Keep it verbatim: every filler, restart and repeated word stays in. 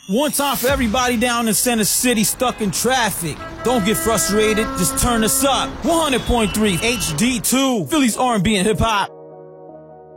One time for everybody down in Center City stuck in traffic. Don't get frustrated, just turn us up. one hundred point three H D two, Philly's R and B and hip hop.